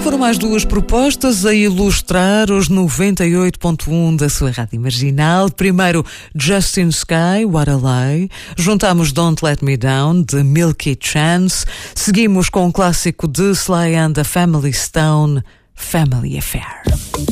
foram mais duas propostas a ilustrar os 98.1 da sua rádio marginal. Primeiro, Justin Sky, What a Lie. Juntamos Don't Let Me Down, de Milky Chance. Seguimos com o clássico de Sly and the Family Stone, Family Affair.